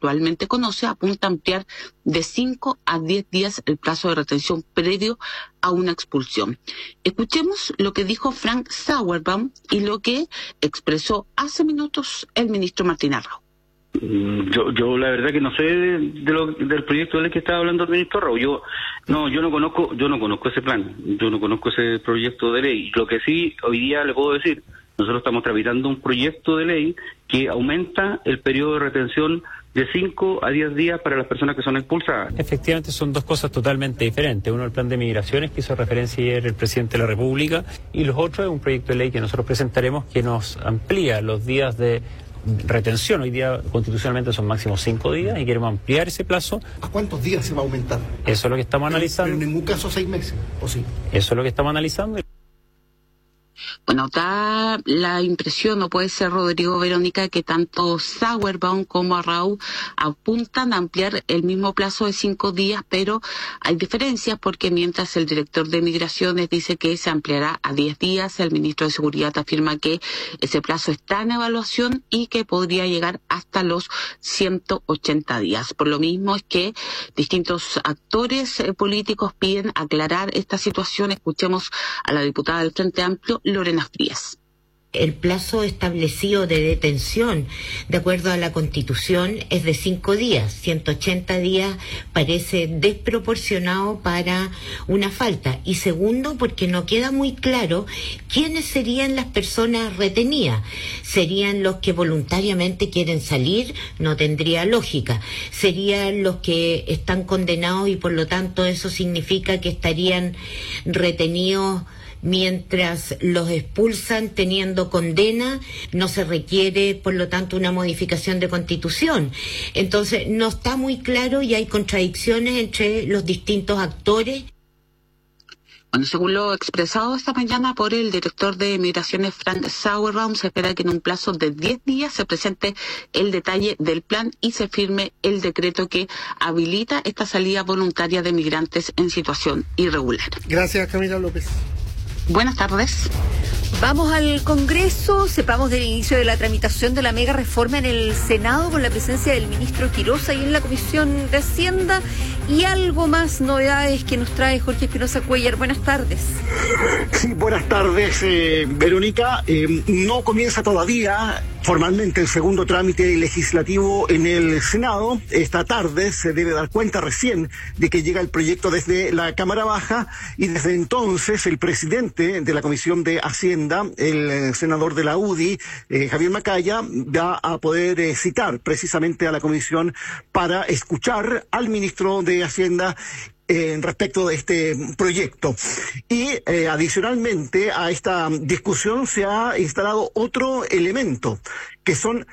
actualmente conoce, apunta a ampliar de 5 a 10 días el plazo de retención previo a una expulsión. Escuchemos lo que dijo Frank Sauerbaum y lo que expresó hace minutos el ministro Martín Arrau. Yo la verdad que no sé del proyecto de ley que estaba hablando el ministro Arrau. Yo no conozco ese plan, yo no conozco ese proyecto de ley. Lo que sí hoy día le puedo decir, nosotros estamos tramitando un proyecto de ley que aumenta el periodo de retención de 5 a 10 días para las personas que son expulsadas. Efectivamente son dos cosas totalmente diferentes. Uno, el plan de migraciones que hizo referencia ayer el presidente de la República, y los otros es un proyecto de ley que nosotros presentaremos que nos amplía los días de retención. Hoy día constitucionalmente son máximo 5 días y queremos ampliar ese plazo. ¿A cuántos días se va a aumentar? Eso es lo que estamos analizando. Pero en ningún caso 6 meses, ¿o sí? Eso es lo que estamos analizando. Bueno, da la impresión, no puede ser, Rodrigo, Verónica, que tanto Sauerbaum como Arrau apuntan a ampliar el mismo plazo de 5 días, pero hay diferencias porque mientras el director de Migraciones dice que se ampliará a 10 días, el ministro de Seguridad afirma que ese plazo está en evaluación y que podría llegar hasta los 180 días. Por lo mismo es que distintos actores políticos piden aclarar esta situación. Escuchemos a la diputada del Frente Amplio, Lorena Frías. El plazo establecido de detención, de acuerdo a la Constitución, es de 5 días. 180 días parece desproporcionado para una falta. Y segundo, porque no queda muy claro quiénes serían las personas retenidas. ¿Serían los que voluntariamente quieren salir? No tendría lógica. ¿Serían los que están condenados y por lo tanto eso significa que estarían retenidos mientras los expulsan teniendo condena? No se requiere, por lo tanto, una modificación de Constitución. Entonces, no está muy claro y hay contradicciones entre los distintos actores. Bueno, según lo expresado esta mañana por el director de Migraciones, Frank Sauerbaum, se espera que en un plazo de 10 días se presente el detalle del plan y se firme el decreto que habilita esta salida voluntaria de migrantes en situación irregular. Gracias, Camila López. Buenas tardes. Vamos al Congreso, sepamos del inicio de la tramitación de la mega reforma en el Senado con la presencia del ministro Quiroz y en la Comisión de Hacienda y algo más, novedades que nos trae Jorge Espinosa Cuellar. Buenas tardes. Sí, buenas tardes, Verónica. No comienza todavía formalmente el segundo trámite legislativo en el Senado. Esta tarde se debe dar cuenta recién de que llega el proyecto desde la Cámara Baja y desde entonces el presidente de la Comisión de Hacienda, el senador de la UDI, Javier Macaya, va a poder citar precisamente a la comisión para escuchar al ministro de Hacienda respecto de este proyecto. Y adicionalmente a esta discusión se ha instalado otro elemento, que son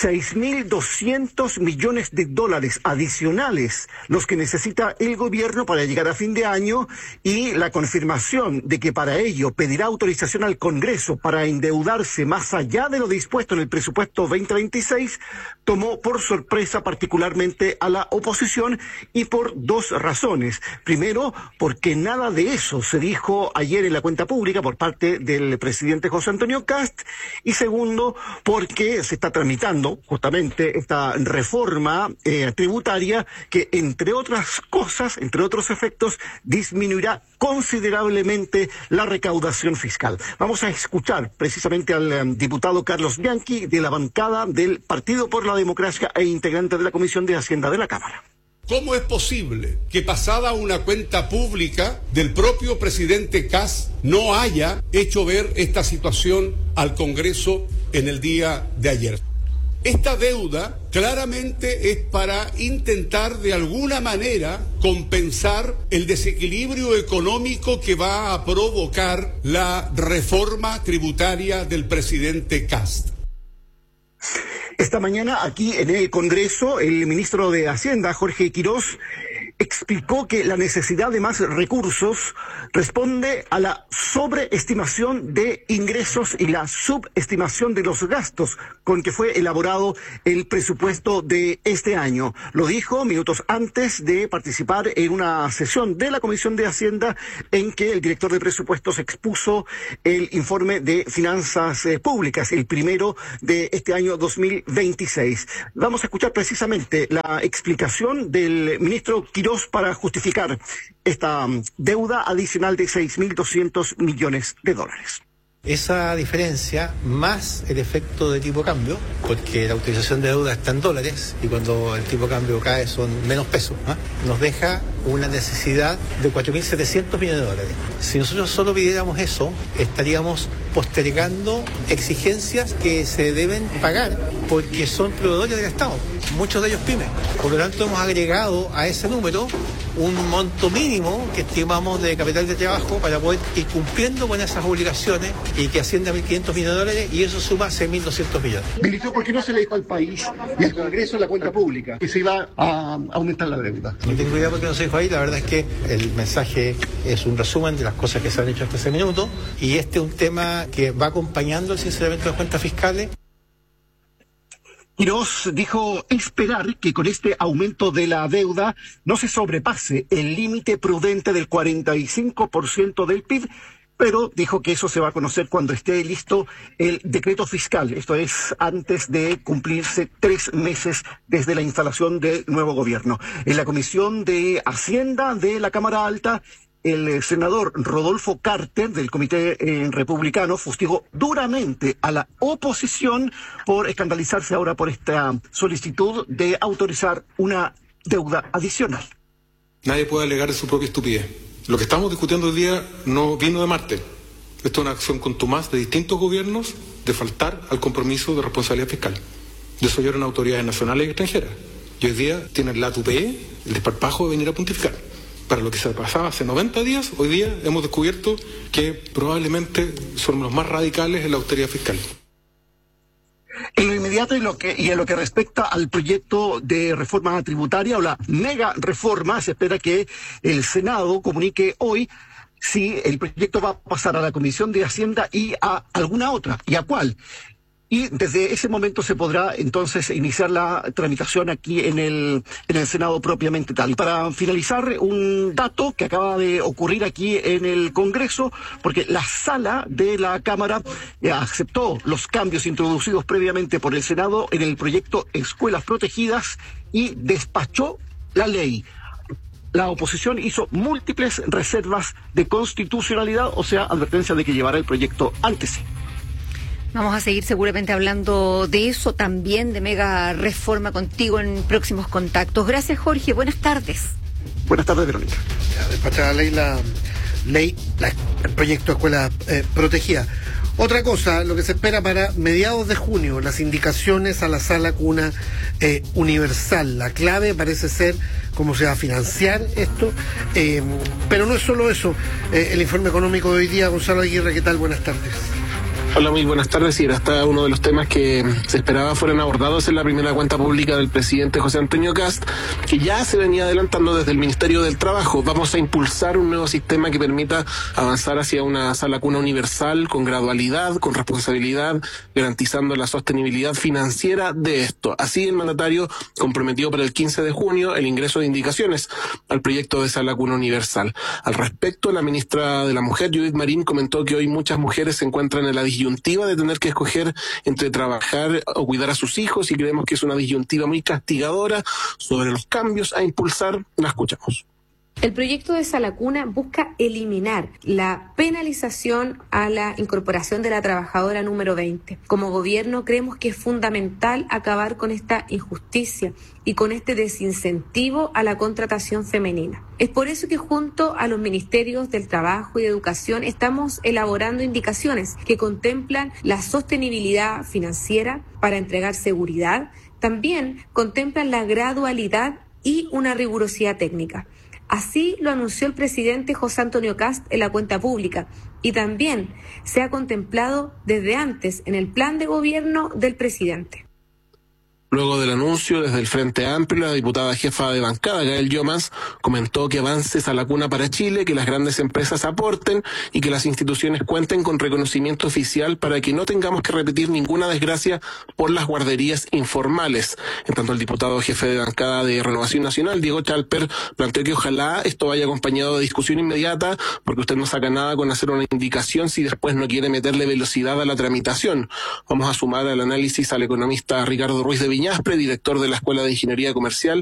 6.200 millones de dólares adicionales, los que necesita el gobierno para llegar a fin de año, y la confirmación de que para ello pedirá autorización al Congreso para endeudarse más allá de lo dispuesto en el presupuesto 2026, tomó por sorpresa particularmente a la oposición y por dos razones. Primero, porque nada de eso se dijo ayer en la cuenta pública por parte del presidente José Antonio Kast, y segundo, porque se está tramitando justamente esta reforma tributaria que, entre otras cosas, entre otros efectos, disminuirá considerablemente la recaudación fiscal. Vamos a escuchar precisamente al diputado Carlos Bianchi, de la bancada del Partido por la Democracia e integrante de la Comisión de Hacienda de la Cámara. ¿Cómo es posible que, pasada una cuenta pública del propio presidente Kast, no haya hecho ver esta situación al Congreso en el día de ayer? Esta deuda claramente es para intentar de alguna manera compensar el desequilibrio económico que va a provocar la reforma tributaria del presidente Kast. Esta mañana aquí en el Congreso, el ministro de Hacienda, Jorge Quiroz, explicó que la necesidad de más recursos responde a la sobreestimación de ingresos y la subestimación de los gastos con que fue elaborado el presupuesto de este año. Lo dijo minutos antes de participar en una sesión de la Comisión de Hacienda en que el director de presupuestos expuso el informe de finanzas públicas, el primero de este año 2026. Vamos a escuchar precisamente la explicación del ministro Quirós para justificar esta deuda adicional de 6.200 millones de dólares. Esa diferencia, más el efecto de tipo de cambio, porque la utilización de deuda está en dólares y cuando el tipo de cambio cae son menos pesos, nos deja una necesidad de 4.700 millones de dólares. Si nosotros solo pidiéramos eso, estaríamos postergando exigencias que se deben pagar porque son proveedores del Estado, muchos de ellos pymes. Por lo tanto, hemos agregado a ese número un monto mínimo que estimamos de capital de trabajo para poder ir cumpliendo con esas obligaciones y que asciende a 1.500 millones de dólares y eso suma 6.200 millones. Ministro, ¿por qué no se le dijo al país y al Congreso la cuenta pública que se iba a aumentar la deuda? No tengo idea por qué no se dijo ahí, la verdad es que el mensaje es un resumen de las cosas que se han hecho hasta ese minuto y este es un tema que va acompañando el sinceramiento de las cuentas fiscales. Quirós dijo esperar que con este aumento de la deuda no se sobrepase el límite prudente del 45% del PIB, pero dijo que eso se va a conocer cuando esté listo el decreto fiscal, esto es, antes de cumplirse 3 meses desde la instalación del nuevo gobierno. En la Comisión de Hacienda de la Cámara Alta, el senador Rodolfo Carter, del Comité Republicano, fustigó duramente a la oposición por escandalizarse ahora por esta solicitud de autorizar una deuda adicional. Nadie puede alegar de su propia estupidez. Lo que estamos discutiendo hoy día no vino de Marte. Esto es una acción contumaz de distintos gobiernos de faltar al compromiso de responsabilidad fiscal. Desoyeron autoridades nacionales y extranjeras. Y hoy día tienen la tupé, el desparpajo de venir a pontificar. Para lo que se pasaba hace 90 días, hoy día hemos descubierto que probablemente son los más radicales en la austeridad fiscal. En lo inmediato y en lo que respecta al proyecto de reforma tributaria o la mega reforma, se espera que el Senado comunique hoy si el proyecto va a pasar a la Comisión de Hacienda y a alguna otra, y a cuál. Y desde ese momento se podrá entonces iniciar la tramitación aquí en el Senado propiamente tal. Y para finalizar, un dato que acaba de ocurrir aquí en el Congreso, porque la sala de la Cámara aceptó los cambios introducidos previamente por el Senado en el proyecto Escuelas Protegidas y despachó la ley. La oposición hizo múltiples reservas de constitucionalidad, o sea, advertencia de que llevará el proyecto ante sí. Vamos a seguir seguramente hablando de eso, también de mega reforma contigo en próximos contactos. Gracias, Jorge. Buenas tardes. Buenas tardes, Verónica. Despachar la ley, el proyecto de escuela protegida. Otra cosa, lo que se espera para mediados de junio, las indicaciones a la sala cuna universal. La clave parece ser cómo se va a financiar esto, pero no es solo eso. El informe económico de hoy día, Gonzalo Aguirre, ¿qué tal? Buenas tardes. Hola, muy buenas tardes. Y era hasta uno de los temas que se esperaba fueran abordados en la primera cuenta pública del presidente José Antonio Kast, que ya se venía adelantando desde el Ministerio del Trabajo. Vamos a impulsar un nuevo sistema que permita avanzar hacia una sala cuna universal con gradualidad, con responsabilidad, garantizando la sostenibilidad financiera de esto. Así el mandatario comprometió para el 15 de junio el ingreso de indicaciones al proyecto de sala cuna universal. Al respecto, la ministra de la Mujer, Judith Marín, comentó que hoy muchas mujeres se encuentran en la disyuntiva de tener que escoger entre trabajar o cuidar a sus hijos, y creemos que es una disyuntiva muy castigadora. Sobre los cambios a impulsar, la escuchamos. El proyecto de sala cuna busca eliminar la penalización a la incorporación de la trabajadora número 20. Como gobierno creemos que es fundamental acabar con esta injusticia y con este desincentivo a la contratación femenina. Es por eso que junto a los ministerios del Trabajo y de Educación estamos elaborando indicaciones que contemplan la sostenibilidad financiera para entregar seguridad, también contemplan la gradualidad y una rigurosidad técnica. Así lo anunció el presidente José Antonio Kast en la cuenta pública y también se ha contemplado desde antes en el plan de gobierno del presidente. Luego del anuncio, desde el Frente Amplio, la diputada jefa de bancada, Gael Llomas, comentó que avances a la cuna para Chile, que las grandes empresas aporten y que las instituciones cuenten con reconocimiento oficial para que no tengamos que repetir ninguna desgracia por las guarderías informales. En tanto, el diputado jefe de bancada de Renovación Nacional, Diego Chalper, planteó que ojalá esto vaya acompañado de discusión inmediata, porque usted no saca nada con hacer una indicación si después no quiere meterle velocidad a la tramitación. Vamos a sumar al análisis al economista Ricardo Ruiz de Viñaspre, director de la Escuela de Ingeniería Comercial